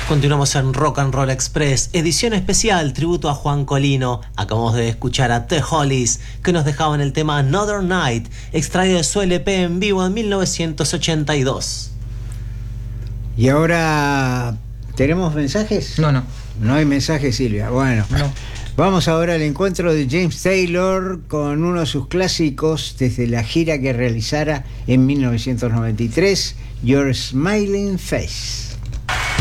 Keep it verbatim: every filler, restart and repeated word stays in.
Continuamos en Rock and Roll Express, edición especial, tributo a Juan Colino. Acabamos de escuchar a The Hollies, que nos dejaban el tema Another Night, extraído de su L P en vivo en mil novecientos ochenta y dos. Y ahora, ¿tenemos mensajes? No, no. No hay mensajes, Silvia. Bueno, no. Vamos ahora al encuentro de James Taylor con uno de sus clásicos desde la gira que realizara en mil novecientos noventa y tres, Your Smiling Face.